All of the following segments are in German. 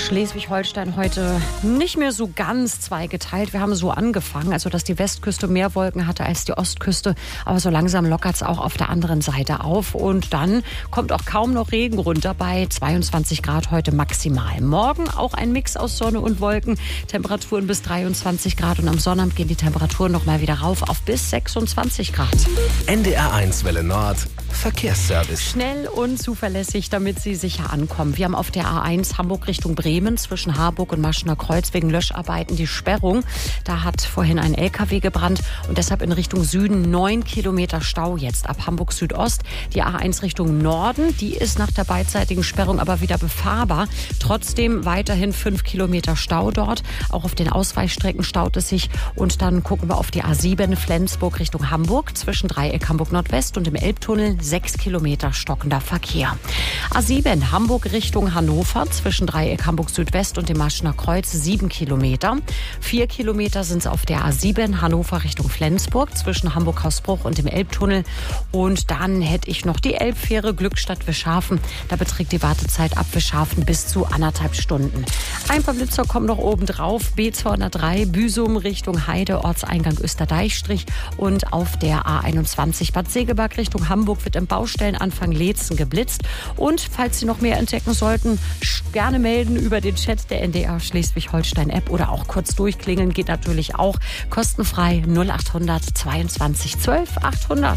Schleswig-Holstein heute nicht mehr so ganz zweigeteilt. Wir haben so angefangen, also dass die Westküste mehr Wolken hatte als die Ostküste. Aber so langsam lockert es auch auf der anderen Seite auf. Und dann kommt auch kaum noch Regen runter bei 22 Grad heute maximal. Morgen auch ein Mix aus Sonne und Wolken. Temperaturen bis 23 Grad. Und am Sonnabend gehen die Temperaturen noch mal wieder rauf auf bis 26 Grad. NDR1 Welle Nord. Verkehrsservice. Schnell und zuverlässig, damit Sie sicher ankommen. Wir haben auf der A1 Hamburg Richtung Bremen zwischen Harburg und Maschener Kreuz wegen Löscharbeiten die Sperrung. Da hat vorhin ein LKW gebrannt und deshalb in Richtung Süden 9 Kilometer Stau jetzt ab Hamburg Südost. Die A1 Richtung Norden, die ist nach der beidseitigen Sperrung aber wieder befahrbar. Trotzdem weiterhin 5 Kilometer Stau dort. Auch auf den Ausweichstrecken staut es sich. Und dann gucken wir auf die A7 Flensburg Richtung Hamburg zwischen Dreieck Hamburg Nordwest und dem Elbtunnel 6 Kilometer stockender Verkehr. A7 Hamburg Richtung Hannover zwischen Dreieck Hamburg Südwest und dem Maschener Kreuz 7 Kilometer. 4 Kilometer sind es auf der A7 Hannover Richtung Flensburg zwischen Hamburg-Hausbruch und dem Elbtunnel. Und dann hätte ich noch die Elbfähre Glückstadt-Wischhafen. Da beträgt die Wartezeit ab Wischhafen bis zu 1,5 Stunden. Ein paar Blitzer kommen noch oben drauf. B203 Büsum Richtung Heide, Ortseingang Österdeichstrich. Und auf der A21 Bad Segeberg Richtung Hamburg wird im Baustellenanfang Leetzen geblitzt. Und falls Sie noch mehr entdecken sollten, gerne melden über den Chat der NDR Schleswig-Holstein-App oder auch kurz durchklingeln, geht natürlich auch kostenfrei 0800 22 12 800.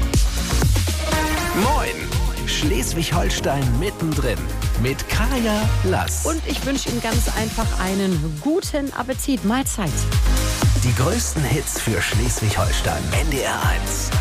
Moin! Schleswig-Holstein mittendrin mit Kaya Lass. Und ich wünsche Ihnen ganz einfach einen guten Appetit. Mahlzeit. Die größten Hits für Schleswig-Holstein. NDR1.